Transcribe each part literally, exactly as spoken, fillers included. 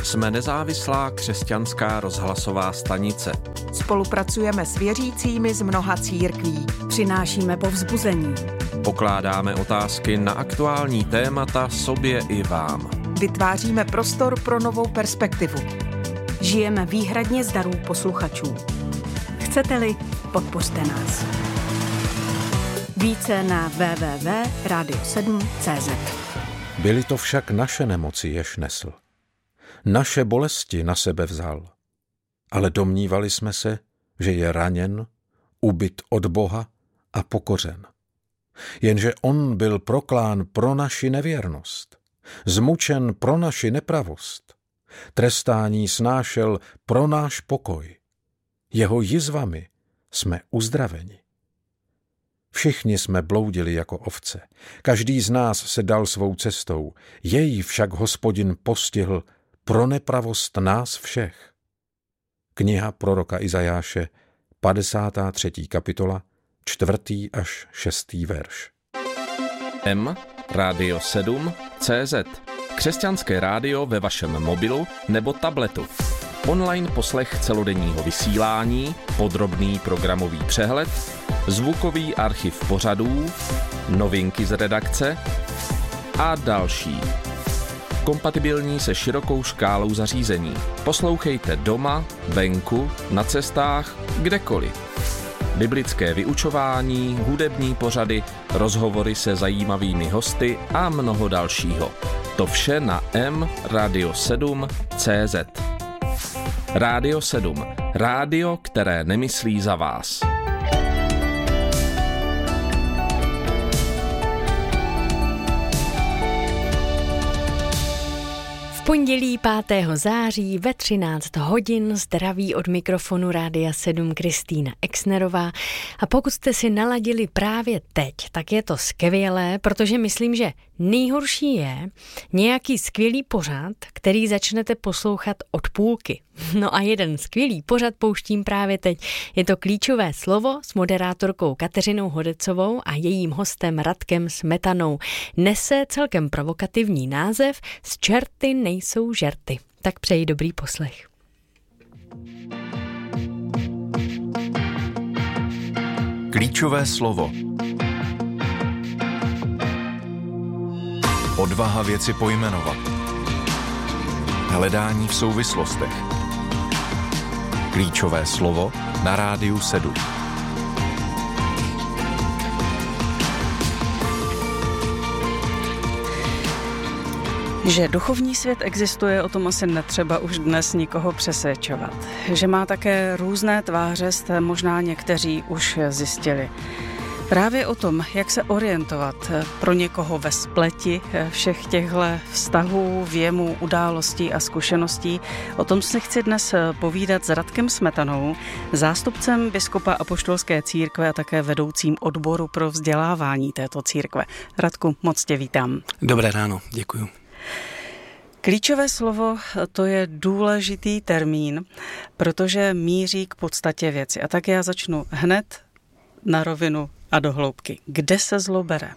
Jsme nezávislá křesťanská rozhlasová stanice. Spolupracujeme s věřícími z mnoha církví. Přinášíme povzbuzení. Pokládáme otázky na aktuální témata sobě i vám. Vytváříme prostor pro novou perspektivu. Žijeme výhradně z darů posluchačů. Chcete-li, podpořte nás. Více na w w w tečka radio sedm tečka c z. Byly to však naše nemoci, jež nesl. Naše bolesti na sebe vzal. Ale domnívali jsme se, že je raněn, ubit od Boha a pokořen. Jenže on byl proklán pro naši nevěrnost, zmučen pro naši nepravost, trestání snášel pro náš pokoj. Jeho jizvami jsme uzdraveni. Všichni jsme bloudili jako ovce, každý z nás se dal svou cestou, jej však Hospodin postihl pro nepravost nás všech. Kniha proroka Izajáše, padesátá třetí kapitola, čtvrtý až šestý verš. M Radio sedm C Z. Křesťanské rádio ve vašem mobilu nebo tabletu. Online poslech celodenního vysílání, podrobný programový přehled, zvukový archiv pořadů, novinky z redakce a další. Kompatibilní se širokou škálou zařízení. Poslouchejte doma, venku, na cestách, kdekoliv. Biblické vyučování, hudební pořady, rozhovory se zajímavými hosty a mnoho dalšího. To vše na M Radio sedm C Z. Radio sedm. Rádio, které nemyslí za vás. Pondělí pátého září ve třináct hodin zdraví od mikrofonu Rádia sedm Kristýna Exnerová. A pokud jste si naladili právě teď, tak je to skvělé, protože myslím, že nejhorší je nějaký skvělý pořad, který začnete poslouchat od půlky. No a jeden skvělý pořad pouštím právě teď. Je to Klíčové slovo s moderátorkou Kateřinou Hodecovou a jejím hostem Radkem Smetanou. Nese celkem provokativní název Z čerty nejsou žerty. Tak přeji dobrý poslech. Klíčové slovo. Odvaha věci pojmenovat. Hledání v souvislostech. Klíčové slovo na Rádiu sedm. Že duchovní svět existuje, o tom asi netřeba už dnes nikoho přesvědčovat. Že má také různé tváře, jste možná někteří už zjistili. Právě o tom, jak se orientovat pro někoho ve spleti všech těchto vztahů, věmů, událostí a zkušeností, o tom si chci dnes povídat s Radkem Smetanou, zástupcem biskupa apoštolské církve a také vedoucím odboru pro vzdělávání této církve. Radku, moc tě vítám. Dobré ráno, děkuju. Klíčové slovo, to je důležitý termín, protože míří k podstatě věci. A tak já začnu hned na rovinu a do hloubky. Kde se zlo bere?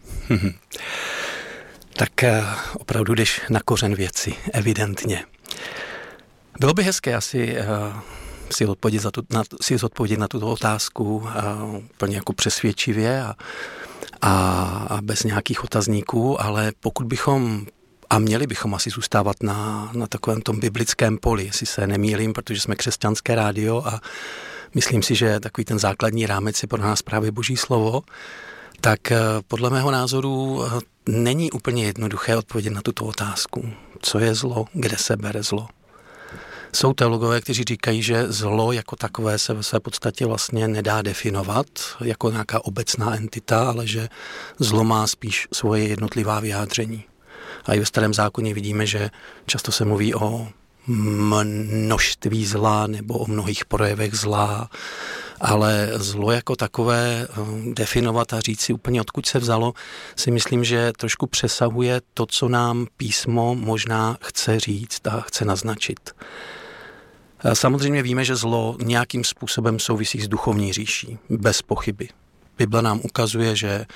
Tak opravdu jdeš na kořen věci, evidentně. Bylo by hezké asi uh, si, odpovědět za tu, na, si zodpovědět na tuto otázku uh, úplně jako přesvědčivě a, a, a bez nějakých otazníků, ale pokud bychom a měli bychom asi zůstávat na, na takovém tom biblickém poli, jestli se nemýlím, protože jsme křesťanské rádio a myslím si, že takový ten základní rámec je pro nás právě Boží slovo, tak podle mého názoru není úplně jednoduché odpovědět na tuto otázku. Co je zlo? Kde se bere zlo? Jsou teologové, kteří říkají, že zlo jako takové se ve své podstatě vlastně nedá definovat jako nějaká obecná entita, ale že zlo má spíš svoje jednotlivá vyjádření. A i ve Starém zákoně vidíme, že často se mluví o množství zla nebo o mnohých projevech zla, ale zlo jako takové definovat a říct si úplně odkud se vzalo, si myslím, že trošku přesahuje to, co nám písmo možná chce říct a chce naznačit. Samozřejmě víme, že zlo nějakým způsobem souvisí s duchovní říší, bez pochyby. Bible nám ukazuje, že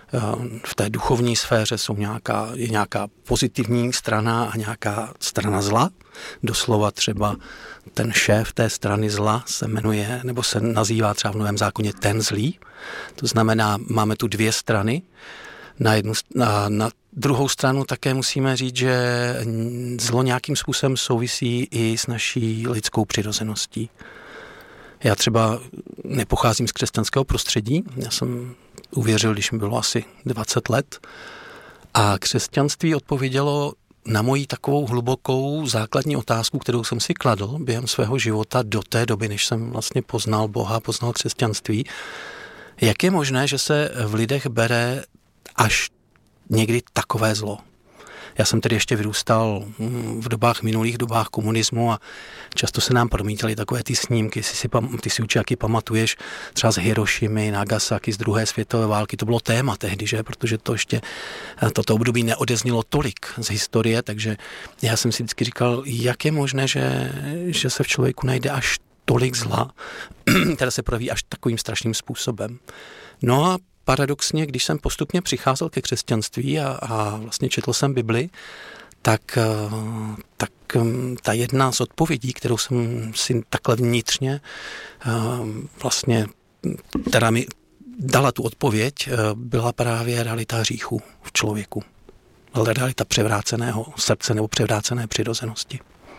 v té duchovní sféře jsou nějaká, je nějaká pozitivní strana a nějaká strana zla. Doslova třeba ten šéf té strany zla se jmenuje, nebo se nazývá třeba v Novém zákoně ten zlý. To znamená, máme tu dvě strany. Na, jednu, na, na druhou stranu také musíme říct, že zlo nějakým způsobem souvisí i s naší lidskou přirozeností. Já třeba nepocházím z křesťanského prostředí, já jsem uvěřil, když mi bylo asi dvacet let a křesťanství odpovědělo na moji takovou hlubokou základní otázku, kterou jsem si kladl během svého života do té doby, než jsem vlastně poznal Boha, poznal křesťanství. Jak je možné, že se v lidech bere až někdy takové zlo? Já jsem tedy ještě vyrůstal v dobách minulých dobách komunismu a často se nám promítaly takové ty snímky, jestli si, ty si určitě pamatuješ, třeba z Hirošimy, Nagasaki, z druhé světové války, to bylo téma tehdy, že? Protože to ještě, toto období neodeznilo tolik z historie, takže já jsem si vždycky říkal, jak je možné, že, že se v člověku najde až tolik zla, které se projeví až takovým strašným způsobem. No a paradoxně, když jsem postupně přicházel ke křesťanství a, a vlastně četl jsem Bibli, tak, tak ta jedna z odpovědí, kterou jsem si takhle vnitřně vlastně, která mi dala tu odpověď, byla právě realita hříchu v člověku. Realita převráceného srdce nebo převrácené přirozenosti.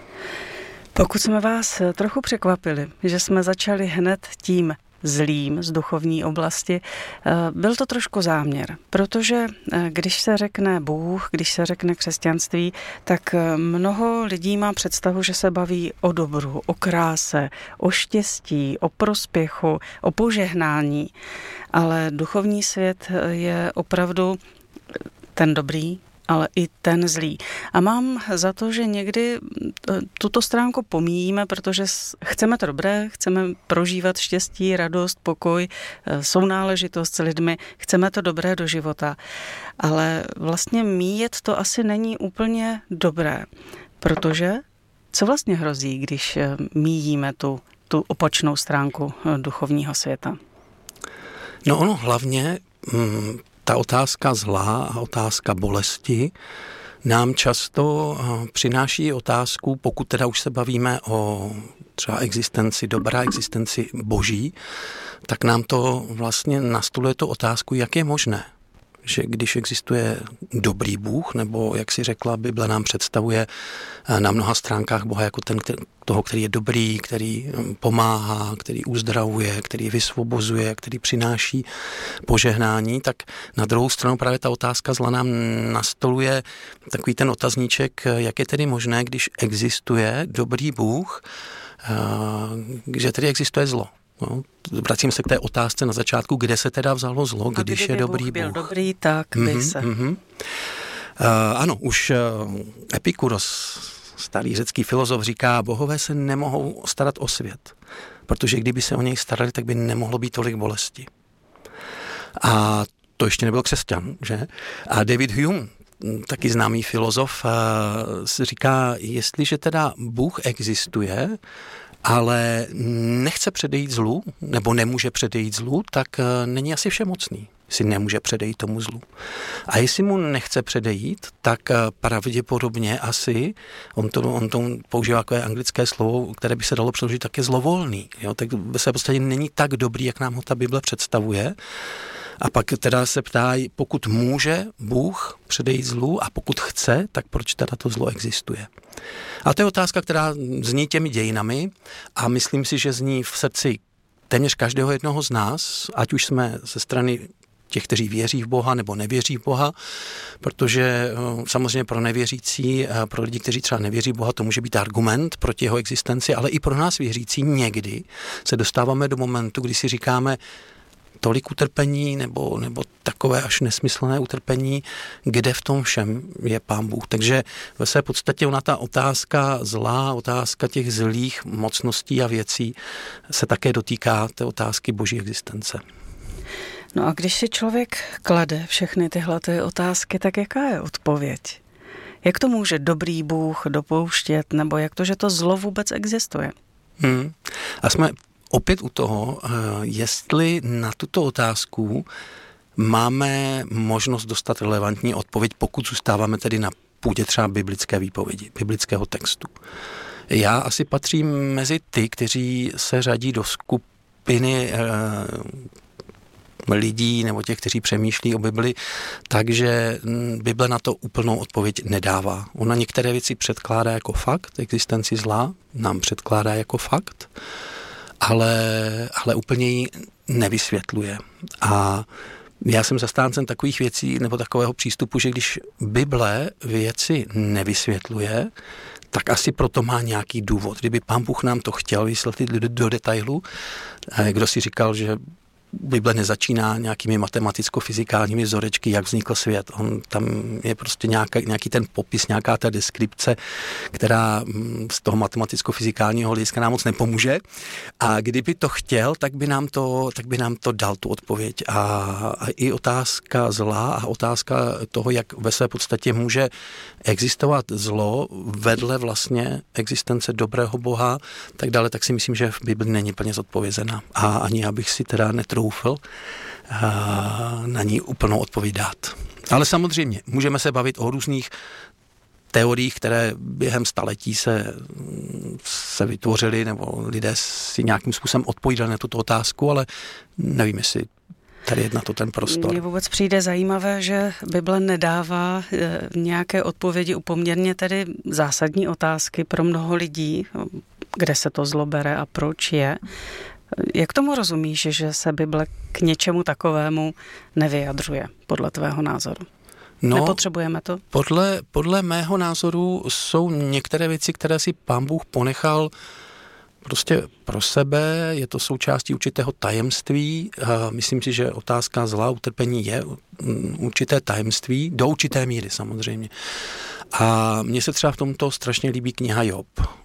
Pokud jsme vás trochu překvapili, že jsme začali hned tím zlým z duchovní oblasti, byl to trošku záměr, protože když se řekne Bůh, když se řekne křesťanství, tak mnoho lidí má představu, že se baví o dobru, o kráse, o štěstí, o prospěchu, o požehnání, ale duchovní svět je opravdu ten dobrý, ale i ten zlý. A mám za to, že někdy tuto stránku pomíjíme, protože chceme to dobré, chceme prožívat štěstí, radost, pokoj, sounáležitost s lidmi, chceme to dobré do života. Ale vlastně míjet to asi není úplně dobré, protože co vlastně hrozí, když míjíme tu, tu opačnou stránku duchovního světa? No ono hlavně... Mm, ta otázka zla a otázka bolesti nám často přináší otázku, pokud teda už se bavíme o třeba existenci dobra, existenci boží, tak nám to vlastně nastoluje tu otázku, jak je možné, že když existuje dobrý Bůh, nebo jak si řekla, Bible nám představuje na mnoha stránkách Boha jako ten, který, toho, který je dobrý, který pomáhá, který uzdravuje, který vysvobozuje, který přináší požehnání, tak na druhou stranu právě ta otázka zla nám nastoluje takový ten otazníček, jak je tedy možné, když existuje dobrý Bůh, že tedy existuje zlo. No, vracím se k té otázce na začátku, kde se teda vzalo zlo, a když je dobrý Bůh. Byl dobrý, tak by mm-hmm, se. Mm-hmm. Uh, ano, už uh, Epikuros, starý řecký filozof, říká, bohové se nemohou starat o svět, protože kdyby se o něj starali, tak by nemohlo být tolik bolesti. A to ještě nebyl křesťan, že? A David Hume, taky známý filozof, uh, říká, jestliže teda Bůh existuje, ale nechce předejít zlu, nebo nemůže předejít zlu, tak není asi všemocný, si nemůže předejít tomu zlu. A jestli mu nechce předejít, tak pravděpodobně asi, on to, on to používá takové anglické slovo, které by se dalo přeložit také zlovolný. Jo? Tak se v podstatě není tak dobrý, jak nám ho ta Bible představuje. A pak teda se ptá, pokud může Bůh předejít zlu a pokud chce, tak proč teda to zlo existuje. A to je otázka, která zní těmi dějinami a myslím si, že zní v srdci téměř každého jednoho z nás, ať už jsme ze strany těch, kteří věří v Boha nebo nevěří v Boha, protože samozřejmě pro nevěřící, pro lidi, kteří třeba nevěří v Boha, to může být argument proti jeho existenci, ale i pro nás věřící někdy se dostáváme do momentu, kdy si říkáme, tolik utrpení nebo, nebo takové až nesmyslné utrpení, kde v tom všem je Pán Bůh. Takže ve své podstatě ona ta otázka zlá, otázka těch zlých mocností a věcí se také dotýká té otázky boží existence. No a když si člověk klade všechny tyhle ty otázky, tak jaká je odpověď? Jak to může dobrý Bůh dopouštět, nebo jak to, že to zlo vůbec existuje? Hmm. A jsme opět u toho, jestli na tuto otázku máme možnost dostat relevantní odpověď, pokud zůstáváme tedy na půdě třeba biblické výpovědi, biblického textu. Já asi patřím mezi ty, kteří se řadí do skupiny e, lidí nebo těch, kteří přemýšlí o Bibli, takže Bible na to úplnou odpověď nedává. Ona některé věci předkládá jako fakt, existenci zla nám předkládá jako fakt, ale, ale úplně ji nevysvětluje. A já jsem zastáncem takových věcí nebo takového přístupu, že když Bible věci nevysvětluje, tak asi proto má nějaký důvod. Kdyby Pán Bůh nám to chtěl vysvětlit do, do detailu, kdo si říkal, že Bible nezačíná nějakými matematicko-fyzikálními vzorečky, jak vznikl svět. On tam je prostě nějaký, nějaký ten popis, nějaká ta deskripce, která z toho matematicko-fyzikálního hlediska nám moc nepomůže. A kdyby to chtěl, tak by nám to, tak by nám to dal tu odpověď. A, a i otázka zla a otázka toho, jak ve své podstatě může existovat zlo vedle vlastně existence dobrého Boha, tak dále, tak si myslím, že v Bibli není plně zodpovězena. A ani já bych si teda netroufl na ní úplnou odpověď dát. Ale samozřejmě, můžeme se bavit o různých teoriích, které během staletí se, se vytvořily, nebo lidé si nějakým způsobem odpovídali na tuto otázku, ale nevím, jestli tady je na to ten prostor. Mně vůbec přijde zajímavé, že Bible nedává nějaké odpovědi u poměrně tedy zásadní otázky pro mnoho lidí, kde se to zlo bere a proč je. Jak tomu rozumíš, že se Bible k něčemu takovému nevyjadřuje, podle tvého názoru? No, nepotřebujeme to? Podle, podle mého názoru jsou některé věci, které si Pán Bůh ponechal prostě pro sebe, je to součástí určitého tajemství. Myslím si, že otázka zla, utrpení je určité tajemství, do určité míry samozřejmě. A mně se třeba v tomto strašně líbí kniha Job.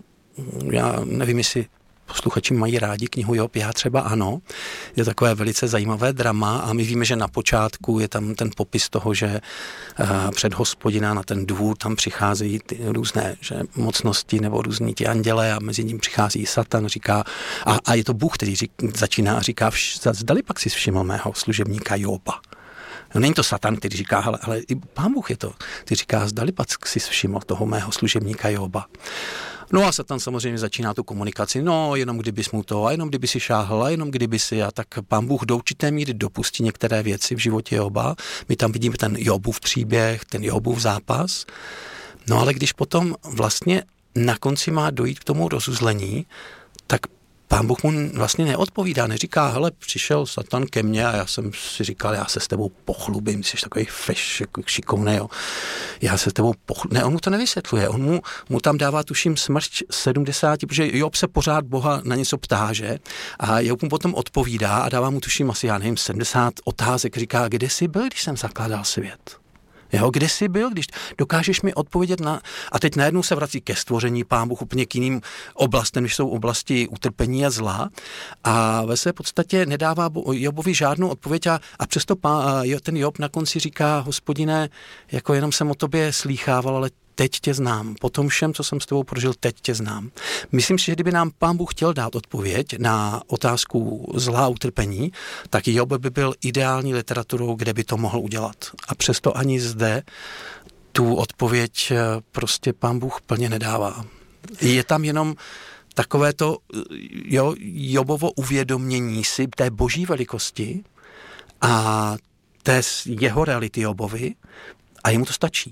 Já nevím, jestli posluchači mají rádi knihu Job, já třeba ano. Je takové velice zajímavé drama a my víme, že na počátku je tam ten popis toho, že před Hospodina na ten dvůr tam přicházejí ty různé že mocnosti nebo různí ti anděle a mezi ním přichází Satan, říká, a, a je to Bůh, který řík, začíná a říká, zdali pak si všiml mého služebníka Joba. No, není to Satan, který říká, ale, ale i Pán Bůh je to, který říká, zdali pak si všiml toho mého služebníka Joba. No a Satan samozřejmě začíná tu komunikaci, no jenom kdybys mu to, a jenom kdyby si šáhl, a jenom kdyby si, a tak Pán Bůh do určité míry dopustí některé věci v životě Joba. My tam vidíme ten Jobův příběh, ten Jobův zápas. No ale když potom vlastně na konci má dojít k tomu rozuzlení, tak Pán Bůh mu vlastně neodpovídá, neříká, hele, přišel Satan ke mně a já jsem si říkal, já se s tebou pochlubím, jsi takový feš, šikovnej, jo. Já se s tebou pochlubím. Ne, on mu to nevysvětluje, on mu, mu tam dává tuším smršť sedmdesát, protože Job se pořád Boha na něco ptá, že? A Job mu potom odpovídá a dává mu tuším asi, já nevím, sedmdesát otázek, říká, kde jsi byl, když jsem zakládal svět? Jo, kde jsi byl, když dokážeš mi odpovědět na... A teď najednou se vrací ke stvoření, Pán Bůh úplně k jiným oblastem, než jsou oblasti utrpení a zla. A ve své podstatě nedává Jobovi žádnou odpověď a, a přesto pán, ten Job na konci říká, Hospodine, jako jenom jsem o tobě slýchával, ale teď tě znám. Po tom všem, co jsem s tebou prožil, teď tě znám. Myslím si, že kdyby nám Pán Bůh chtěl dát odpověď na otázku zla a utrpení, tak Job by byl ideální literaturou, kde by to mohl udělat. A přesto ani zde tu odpověď prostě Pán Bůh plně nedává. Je tam jenom takové to jo, Jobovo uvědomění si té boží velikosti a té jeho reality Jobovi a jemu to stačí.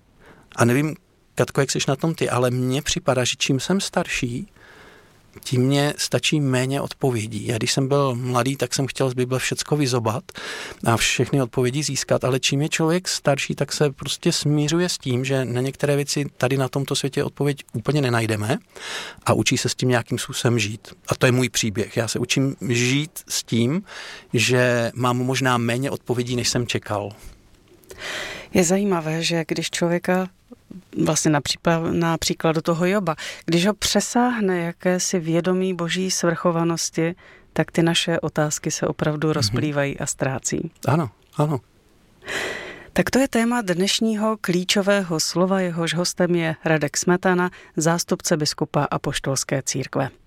A nevím, Katko, jak jsi na tom ty, ale mně připadá, že čím jsem starší, tím mě stačí méně odpovědí. Já když jsem byl mladý, tak jsem chtěl z Bible všecko vyzobat a všechny odpovědi získat, ale čím je člověk starší, tak se prostě smířuje s tím, že na některé věci tady na tomto světě odpověď úplně nenajdeme a učí se s tím nějakým způsobem žít. A to je můj příběh. Já se učím žít s tím, že mám možná méně odpovědí, než jsem čekal. Je zajímavé, že když člověka vlastně například, na příkladu toho Joba, když ho přesáhne jakési vědomí boží svrchovanosti, tak ty naše otázky se opravdu rozplývají a ztrácí. Ano, ano. Tak to je téma dnešního klíčového slova, jehož hostem je Radek Smetana, zástupce biskupa Apoštolské církve.